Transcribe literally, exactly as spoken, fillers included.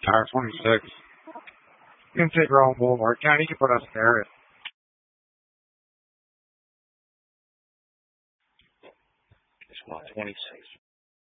Tire twenty-six. You can take your own Boulevard. County, you can put us there. It's twenty-six.